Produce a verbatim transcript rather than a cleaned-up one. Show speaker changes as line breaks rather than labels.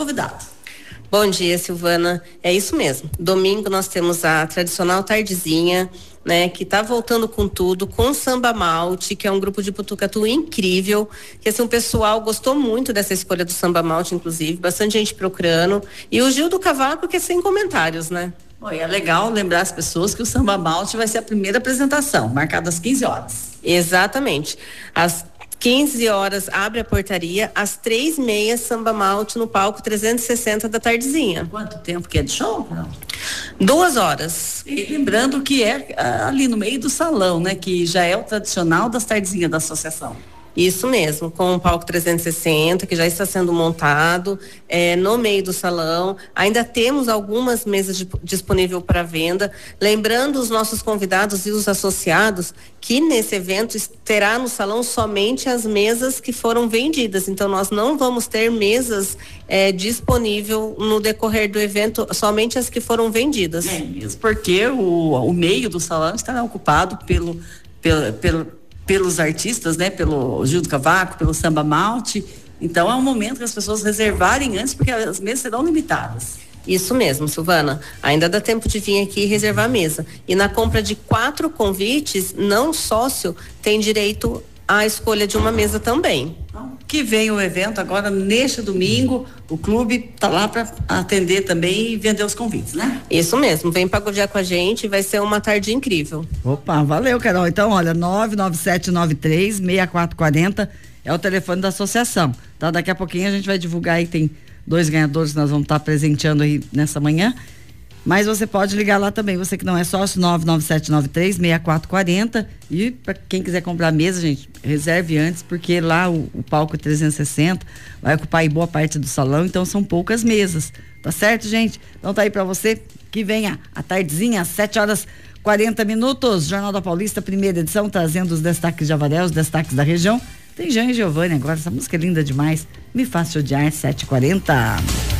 convidado.
Bom dia, Silvana. É isso mesmo. Domingo nós temos a tradicional tardezinha, né, que tá voltando com tudo, com Samba Malte, que é um grupo de Botucatu incrível, que assim, o pessoal gostou muito dessa escolha do Samba Malte, inclusive, bastante gente procurando, e o Gil do Cavaco, que é sem comentários, né?
Bom, e é legal lembrar as pessoas que o Samba Malte vai ser a primeira apresentação, marcada às quinze horas.
Exatamente. Às quinze horas abre a portaria, às três e meia Samba Malte no palco trezentos e sessenta da tardezinha.
Quanto tempo que é de show? Não.
Duas horas.
E lembrando que é ali no meio do salão, né? Que já é o tradicional das tardezinhas da associação.
Isso mesmo, com o palco trezentos e sessenta, que já está sendo montado, é, no meio do salão. Ainda temos algumas mesas de, disponíveis para venda. Lembrando os nossos convidados e os associados que nesse evento terá no salão somente as mesas que foram vendidas. Então, nós não vamos ter mesas é, disponíveis no decorrer do evento, somente as que foram vendidas.
É mesmo, porque o, o meio do salão estará ocupado pelo, pelo, pelo pelos artistas, né? Pelo Gil do Cavaco, pelo Samba Malte. Então é um momento que as pessoas reservarem antes, porque as mesas serão limitadas.
Isso mesmo, Silvana. Ainda dá tempo de vir aqui e reservar a mesa. E na compra de quatro convites, não sócio tem direito à escolha de uma mesa também.
Então, que vem o evento agora neste domingo, o clube está lá para atender também e vender os convites, né?
Isso mesmo, vem pagodear com a gente, vai ser uma tarde incrível.
Opa, valeu, Carol. Então, olha, nove nove sete nove três seis quatro quatro zero é o telefone da associação, tá? Daqui a pouquinho a gente vai divulgar aí, tem dois ganhadores que nós vamos estar tá presenteando aí nessa manhã, mas você pode ligar lá também, você que não é sócio, nove nove sete nove três seis quatro quatro zero, e para quem quiser comprar mesa, gente, reserve antes, porque lá o, o palco trezentos e sessenta vai ocupar aí boa parte do salão, então são poucas mesas, tá certo, gente? Então tá aí para você que venha a tardezinha às sete horas e quarenta minutos, Jornal da Paulista, primeira edição, trazendo os destaques de Avaré, os destaques da região. Tem Jean e Giovanni agora, essa música é linda demais, Me Faça Odiar, sete e quarenta.